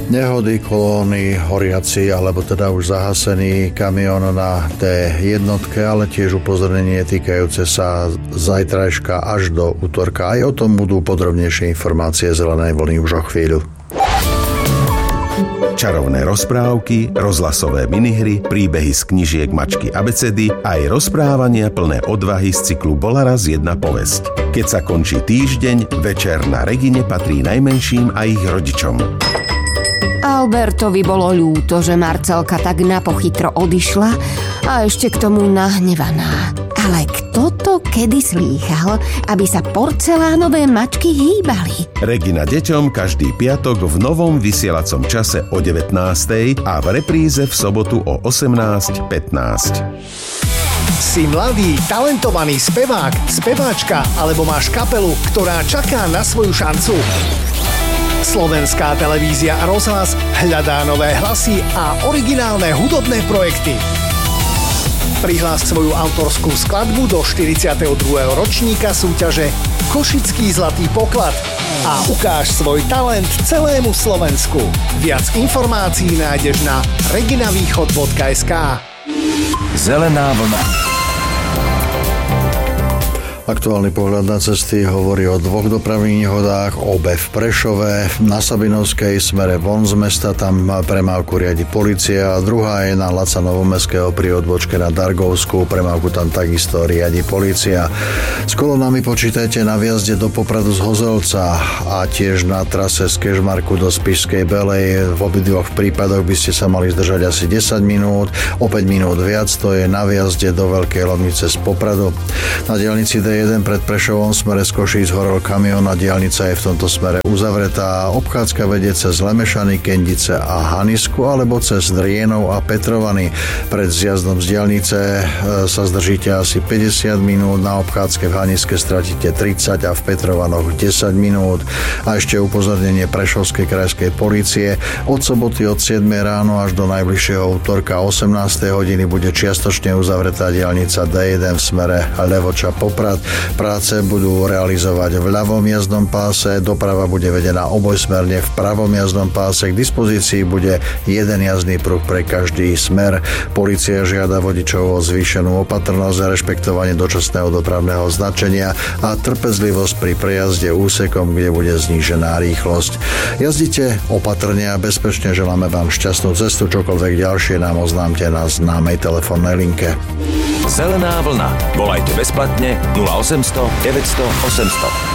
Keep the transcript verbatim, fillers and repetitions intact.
Nehody, kolóny, horiaci alebo teda už zahasený kamión na té jednotke, ale tiež upozornenie týkajúce sa zajtrajška až do utorka. Aj o tom budú podrobnejšie informácie Zelenej vlny už o chvíľu. Čarovné rozprávky, rozhlasové minihry, príbehy z knižiek Mačky abecedy a aj rozprávania plné odvahy z cyklu Bola raz jedna povesť. Keď sa končí týždeň, večer na Regine patrí najmenším a ich rodičom. Albertovi bolo ľúto, že Marcelka tak napochytro odišla a ešte k tomu nahnevaná. Ale kto to kedy slýchal, aby sa porcelánové mačky hýbali? Regina deťom každý piatok v novom vysielacom čase o devätnástej a v repríze v sobotu o osemnásť pätnásť. Si mladý, talentovaný spevák, speváčka alebo máš kapelu, ktorá čaká na svoju šancu? Slovenská televízia a rozhlas hľadá nové hlasy a originálne hudobné projekty. Prihlás svoju autorskú skladbu do štyridsiateho druhého ročníka súťaže Košický zlatý poklad a ukáž svoj talent celému Slovensku. Viac informácií nájdeš na reginavýchod bodka es ká. Zelená vlna. Aktuálny pohľad na cesty hovorí o dvoch dopravných nehodách, obe v Prešove, na Sabinovskej smere von z mesta, tam premávku riadi polícia a druhá je na Laca Novomestského pri odbočke na Dargovskú, premávku tam takisto riadi polícia. S kolónami počítajte na viazde do Popradu z Hozelca a tiež na trase z Kežmarku do Spišskej Belej. V obidvoch prípadoch by ste sa mali zdržať asi desať minút, o päť minút viac, to je na viazde do Veľkej Lomnice z Popradu. Na diaľnici dé jeden pred Prešovom smere z Košíc horel kamión a diaľnica je v tomto smere uzavretá. Obchádzka vedie cez Lemešany, Kendice a Hanisku alebo cez Drienov a Petrovany. Pred zjazdom z diaľnice sa zdržíte asi päťdesiat minút, na obchádzke v Haniske stratíte tridsať a v Petrovanoch desať minút. A ešte upozornenie Prešovskej krajskej polície. Od soboty od siedmej ráno až do najbližšieho útorka osemnástej hodiny bude čiastočne uzavretá diaľnica dé jeden v smere Levoča Poprad. Práce budú realizovať v ľavom jazdnom páse, doprava bude vedená obojsmerne v pravom jazdnom páse, k dispozícii bude jeden jazdný pruh pre každý smer. Polícia žiada vodičov o zvýšenú opatrnosť a rešpektovanie dočasného dopravného značenia a trpezlivosť pri prejazde úsekom, kde bude znížená rýchlosť. Jazdite opatrne a bezpečne, želáme vám šťastnú cestu, čokoľvek ďalšie nám oznámte na známej telefónnej linke. Zelená vlna. Volajte bezplatne nula osemsto deväťsto osemsto.